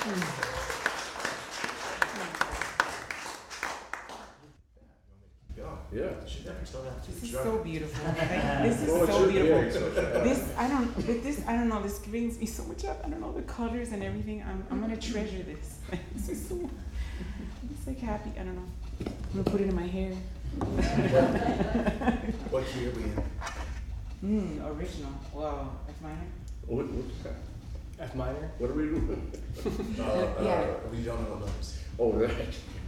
Yeah. Should definitely start out too. This is so beautiful. Like, this is Well, it so should be, beautiful. yeah. This I don't know. This brings me so much up. I don't know the colors and everything. I'm gonna treasure this. This is so. I'm just like happy. I don't know. I'm gonna put it in my hair. What key are we in? Original. Wow, F minor. What's that? F minor. What are we doing? Yeah. We don't know the numbers. Oh, right.